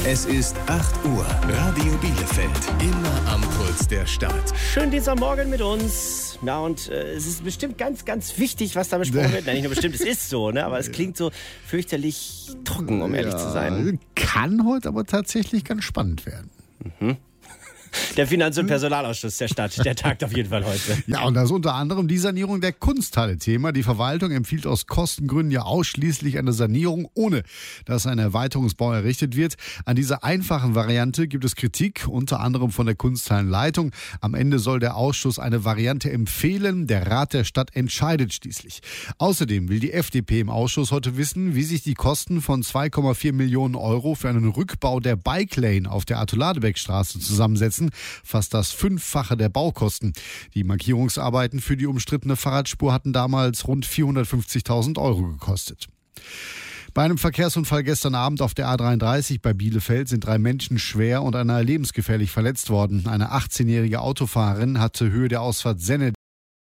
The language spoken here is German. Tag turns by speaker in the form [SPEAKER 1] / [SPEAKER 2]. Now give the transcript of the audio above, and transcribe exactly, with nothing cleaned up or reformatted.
[SPEAKER 1] Es ist acht Uhr. Radio Bielefeld. Immer am Puls der Stadt.
[SPEAKER 2] Schönen Dienstagmorgen mit uns. Ja, und äh, es ist bestimmt ganz, ganz wichtig, was da besprochen wird. Nein, nicht nur bestimmt, es ist so, ne? Aber es klingt so fürchterlich trocken, um ehrlich
[SPEAKER 3] ja,
[SPEAKER 2] zu sein.
[SPEAKER 3] Kann heute aber tatsächlich ganz spannend werden.
[SPEAKER 2] Mhm. Der Finanz- und Personalausschuss der Stadt, der tagt auf jeden Fall heute.
[SPEAKER 3] Ja, und das ist unter anderem die Sanierung der Kunsthalle Thema. Die Verwaltung empfiehlt aus Kostengründen ja ausschließlich eine Sanierung, ohne dass ein Erweiterungsbau errichtet wird. An dieser einfachen Variante gibt es Kritik, unter anderem von der Kunsthallenleitung. Am Ende soll der Ausschuss eine Variante empfehlen. Der Rat der Stadt entscheidet schließlich. Außerdem will die F D P im Ausschuss heute wissen, wie sich die Kosten von zwei Komma vier Millionen Euro für einen Rückbau der Bike Lane auf der Arthur-Ladbeck-Straße zusammensetzen. Fast das Fünffache der Baukosten. Die Markierungsarbeiten für die umstrittene Fahrradspur hatten damals rund vierhundertfünfzigtausend Euro gekostet. Bei einem Verkehrsunfall gestern Abend auf der A dreiunddreißig bei Bielefeld sind drei Menschen schwer und einer lebensgefährlich verletzt worden. Eine achtzehnjährige Autofahrerin hatte Höhe der Ausfahrt Senne